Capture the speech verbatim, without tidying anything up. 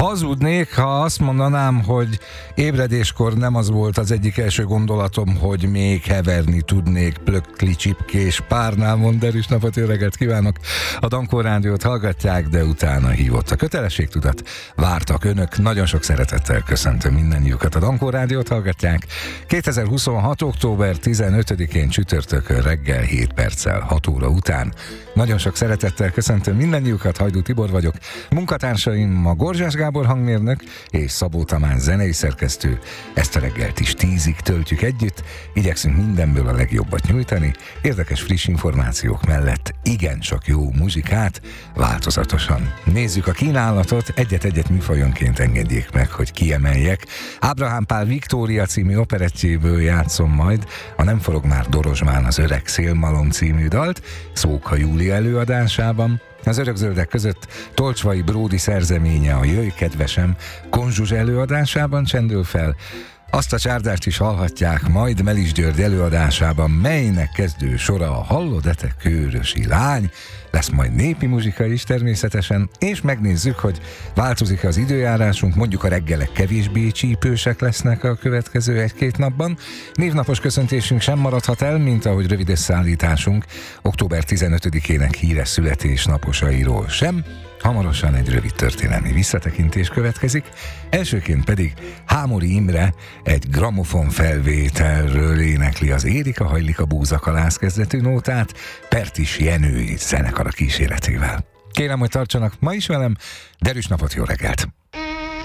Hazudnék, ha azt mondanám, hogy ébredéskor nem az volt az egyik első gondolatom, hogy még heverni tudnék Plökli Csipkés párnámon. Derűs napot, jó reggelt kívánok! A Dankó Rádiót hallgatják, de utána hívott a kötelességtudat. Vártak önök, nagyon sok szeretettel köszöntöm mindannyiukat. A Dankó Rádiót hallgatják. kétezer-huszonhat. október tizenötödikén csütörtökön reggel hét perccel hat óra után. Nagyon sok szeretettel köszöntöm mindannyiukat, Hajdú Tibor vagyok. Munkatársaim ma Gorzsás Gábor hangmérnök és Szabó Tamás zenei szerkesztő. Ezt a reggelt is tízig töltjük együtt, igyekszünk mindenből a legjobbat nyújtani, érdekes friss információk mellett igen csak jó muzsikát, változatosan. Nézzük a kínálatot, egyet-egyet műfajonként engedjék meg, hogy kiemeljek. Ábrahám Pál Viktória című operettjéből játszom majd a Nem forog már Dorozsmán az öreg szélmalom című dalt, Szóka Júlia előadásában. Az örökzöldek között Tolcsvai Bródi szerzeménye, a Jöjj kedvesem Konzsuzs előadásában csendül fel. Azt a csárdást is hallhatják majd Melis György előadásában, melynek kezdő sora a Hallod-e te kőrösi lány, lesz majd népi muzsika is természetesen, és megnézzük, hogy változik az időjárásunk, mondjuk a reggelek kevésbé csípősek lesznek a következő egy-két napban. Névnapos köszöntésünk sem maradhat el, mint ahogy rövid összeállításunk október tizenötödikének híres születésnaposairól sem. Hamarosan egy rövid történelmi visszatekintés következik, elsőként pedig Hámori Imre egy gramofon felvételről énekli az Érika Hajlika Búzakalász kezdetű nótát Pertis Jenő zenekara kíséretével. Kérem, hogy tartsanak ma is velem, derűs napot, jó reggelt!